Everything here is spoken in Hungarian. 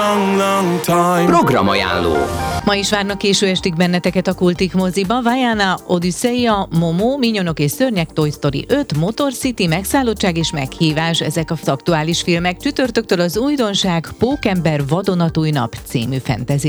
long, long time. Programajánló. Ma is várnak késő estig benneteket a Kultik moziba. Vaiana, Odüsszeia, Momo, Minyonok és Szörnyek, Toy Story 5, Motor City, Megszállottság és Meghívás. Ezek az aktuális filmek. Csütörtöktől az újdonság Pókember vadonatúj nap című fantasy